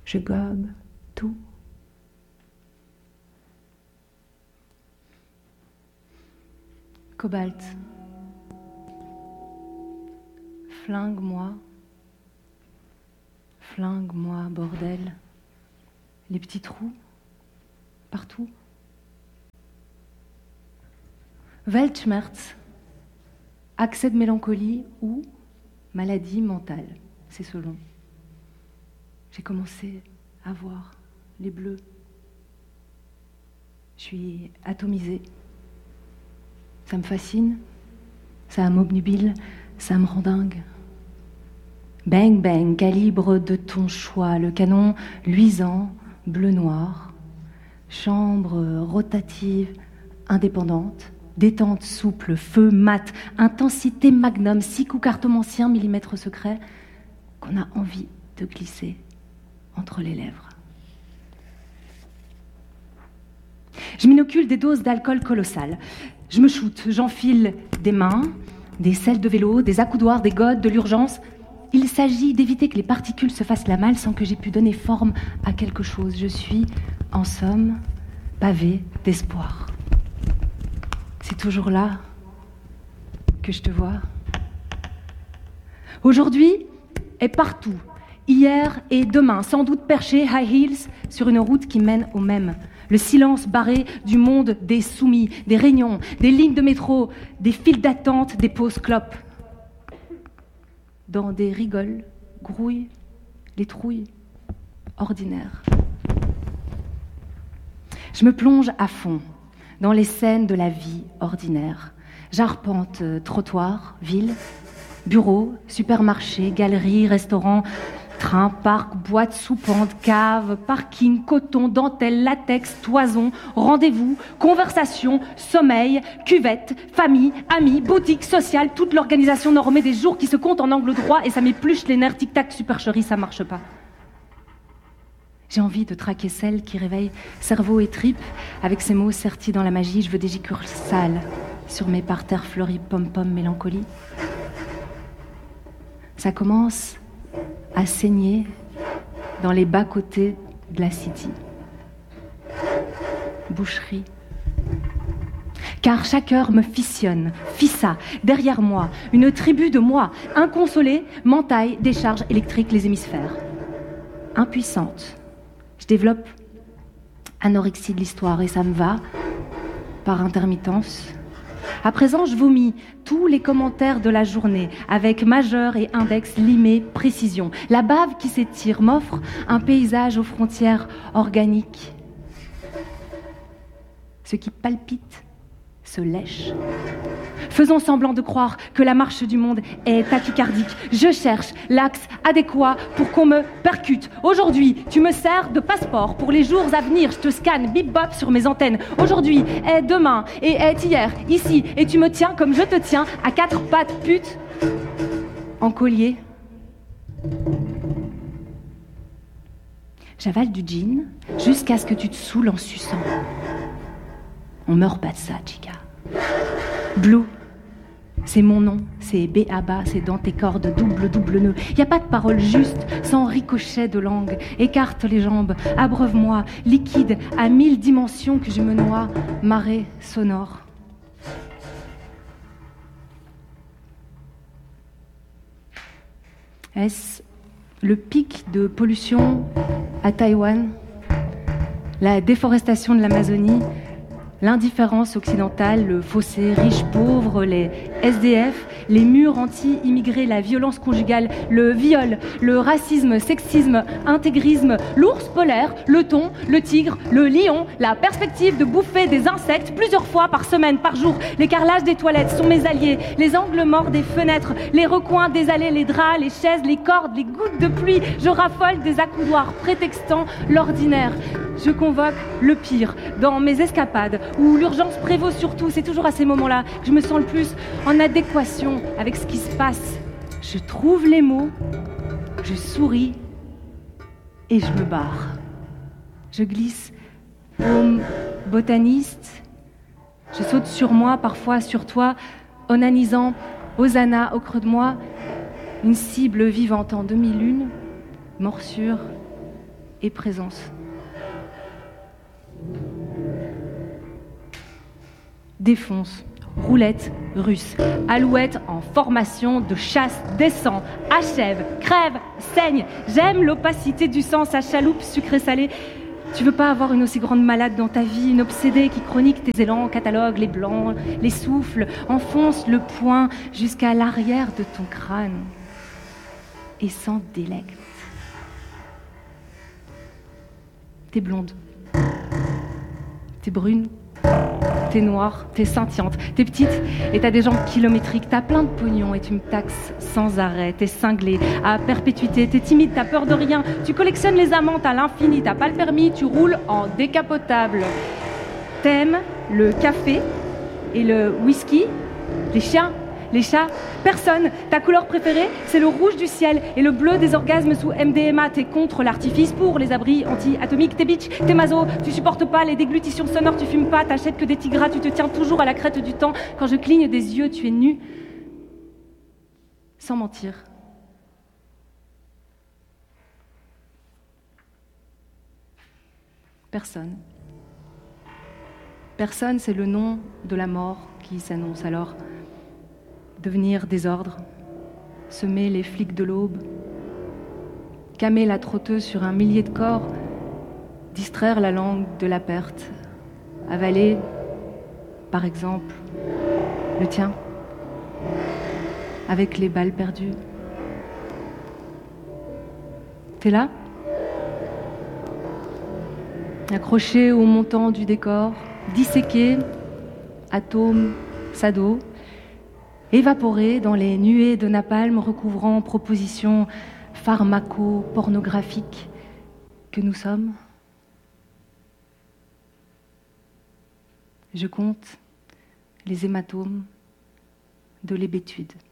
Je gobe tout. Cobalt. Flingue-moi. Flingue-moi, bordel. Les petits trous. Partout. Weltschmerz. Accès de mélancolie ou maladie mentale. C'est selon. J'ai commencé à voir les bleus. Je suis atomisée. Ça me fascine, ça m'obnubile, ça me rend dingue. Bang bang, calibre de ton choix, le canon luisant, bleu-noir. Chambre rotative, indépendante, détente souple, feu mat, intensité magnum, 6 coups cartomancien, millimètre secret, qu'on a envie de glisser entre les lèvres. Je m'inocule des doses d'alcool colossales. Je me shoote, j'enfile des mains, des selles de vélo, des accoudoirs, des godes, de l'urgence. Il s'agit d'éviter que les particules se fassent la malle sans que j'aie pu donner forme à quelque chose. Je suis, en somme, pavée d'espoir. C'est toujours là que je te vois. Aujourd'hui est partout, hier et demain, sans doute perché high heels sur une route qui mène au même. Le silence barré du monde des soumis, des réunions, des lignes de métro, des files d'attente, des pauses clopes. Dans des rigoles, grouillent les trouilles ordinaires. Je me plonge à fond dans les scènes de la vie ordinaire. J'arpente trottoirs, villes, bureaux, supermarchés, galeries, restaurants, trains, parcs, boîtes, soupendes, caves, parking, coton, dentelle, latex, toison, rendez-vous, conversation, sommeil, cuvette, famille, amis, boutique, sociale, toute l'organisation normée des jours qui se comptent en angle droit et ça m'épluche les nerfs, tic-tac, supercherie, ça marche pas. J'ai envie de traquer celle qui réveille cerveau et tripes avec ses mots sertis dans la magie. Je veux des gicures sales sur mes parterres fleuris, pom-pom, mélancolie. Ça commence à saigner dans les bas-côtés de la city. Boucherie. Car chaque heure me fissionne, fissa, derrière moi, une tribu de moi, inconsolée, m'entaille, décharge électrique les hémisphères. Impuissante, je développe anorexie de l'histoire et ça me va, par intermittence. À présent, je vomis tous les commentaires de la journée avec majeur et index limé précision. La bave qui s'étire m'offre un paysage aux frontières organiques. Ce qui palpite se lèche. Faisons semblant de croire que la marche du monde est tachycardique. Je cherche l'axe adéquat pour qu'on me percute. Aujourd'hui, tu me sers de passeport pour les jours à venir. Je te scanne, bip-bop sur mes antennes. Aujourd'hui est demain et est hier, ici. Et tu me tiens comme je te tiens, à 4 pattes, pute, en collier. J'avale du gin jusqu'à ce que tu te saoules en suçant. On meurt pas de ça, chica. Blue, c'est mon nom, c'est B.A.B.A, c'est dans tes cordes, double nœud. Y a pas de parole juste, sans ricochet de langue. Écarte les jambes, abreuve-moi, liquide, à 1000 dimensions que je me noie, marée sonore. Est-ce le pic de pollution à Taïwan, la déforestation de l'Amazonie, l'indifférence occidentale, le fossé riche-pauvre, les SDF, les murs anti-immigrés, la violence conjugale, le viol, le racisme, sexisme, intégrisme, l'ours polaire, le thon, le tigre, le lion, la perspective de bouffer des insectes plusieurs fois par semaine, par jour. Les carrelages des toilettes sont mes alliés, les angles morts des fenêtres, les recoins des allées, les draps, les chaises, les cordes, les gouttes de pluie. Je raffole des accoudoirs prétextant l'ordinaire. Je convoque le pire dans mes escapades où l'urgence prévaut surtout. C'est toujours à ces moments-là que je me sens le plus en adéquation avec ce qui se passe. Je trouve les mots, je souris et je me barre. Je glisse au botaniste, je saute sur moi, parfois sur toi, onanisant Hosanna au creux de moi, une cible vivante en demi-lune, morsure et présence. Défonce, roulette russe, alouette en formation de chasse, descend, achève, crève, saigne. J'aime l'opacité du sang, sa chaloupe sucré-salé. Tu veux pas avoir une aussi grande malade dans ta vie, une obsédée qui chronique tes élans, catalogue les blancs, les souffles, enfonce le poing jusqu'à l'arrière de ton crâne et s'en délecte. T'es blonde, t'es brune, t'es noire, t'es scintillante, t'es petite et t'as des jambes kilométriques, t'as plein de pognon et tu me taxes sans arrêt, t'es cinglée à perpétuité, t'es timide, t'as peur de rien, tu collectionnes les amantes à l'infini, t'as pas le permis, tu roules en décapotable. T'aimes le café et le whisky, les chiens, les chats, personne. Ta couleur préférée, c'est le rouge du ciel et le bleu des orgasmes sous MDMA. T'es contre l'artifice, pour les abris anti-atomiques. T'es bitch, t'es maso, tu supportes pas les déglutitions sonores, tu fumes pas, t'achètes que des tigras, tu te tiens toujours à la crête du temps. Quand je cligne des yeux, tu es nu. Sans mentir. Personne. Personne, c'est le nom de la mort qui s'annonce alors. Devenir désordre, semer les flics de l'aube, camer la trotteuse sur un millier de corps, distraire la langue de la perte, avaler, par exemple, le tien, avec les balles perdues. T'es là ? Accroché au montant du décor, disséqué, atome, sado, évaporé dans les nuées de napalm recouvrant propositions pharmaco-pornographiques que nous sommes. Je compte les hématomes de l'hébétude.